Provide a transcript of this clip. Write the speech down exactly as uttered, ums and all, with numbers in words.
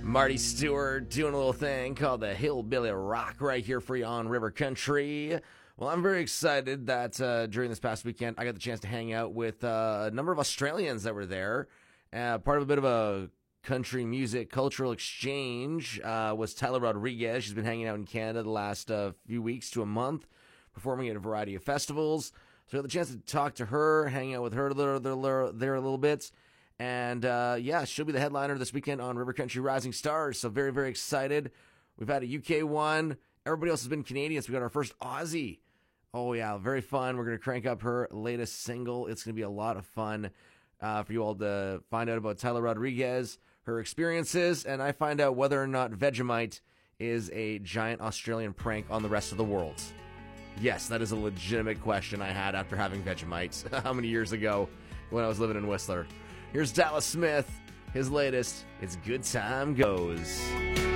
Marty Stewart doing a little thing called the Hillbilly Rock right here for you on River Country. Well, I'm very excited that uh, during this past weekend, I got the chance to hang out with uh, a number of Australians that were there. Uh, part of a bit of a country music cultural exchange uh, was Tyler Rodriguez. She's been hanging out in Canada the last uh, few weeks to a month, performing at a variety of festivals. So I got the chance to talk to her, hang out with her there, there, there a little bit. And, uh, yeah, she'll be the headliner this weekend on River Country Rising Stars. So very, very excited. We've had a U K one. Everybody else has been Canadian, so we got our first Aussie. Oh, yeah, very fun. We're going to crank up her latest single. It's going to be a lot of fun uh, for you all to find out about Tyler Rodriguez, her experiences, and I find out whether or not Vegemite is a giant Australian prank on the rest of the world. Yes, that is a legitimate question I had after having Vegemite how many years ago when I was living in Whistler. Here's Dallas Smith. His latest, It's Good Time Goes.